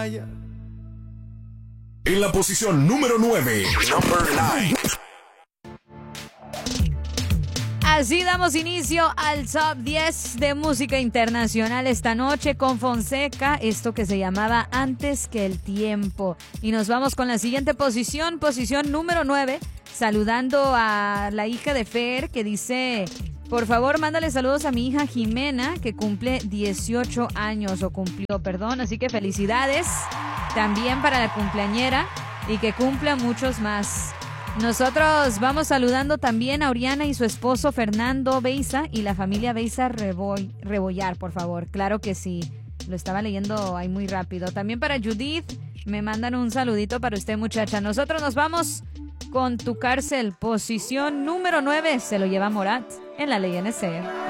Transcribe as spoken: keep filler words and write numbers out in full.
En la posición número nueve. Number nueve. Así damos inicio al Top diez de música internacional esta noche con Fonseca, esto que se llamaba Antes que el tiempo. Y nos vamos con la siguiente posición, posición número nueve, saludando a la hija de Fer, que dice: por favor, mándale saludos a mi hija Jimena, que cumple dieciocho años, o cumplió, perdón, así que felicidades también para la cumpleañera y que cumpla muchos más. Nosotros vamos saludando también a Oriana y su esposo Fernando Beiza y la familia Beiza Reboy, Rebollar, por favor. Claro que sí, lo estaba leyendo ahí muy rápido. También para Judith, me mandan un saludito para usted, muchacha. Nosotros nos vamos con Tu Cárcel, posición número nueve, se lo lleva Morat en La Ley N C.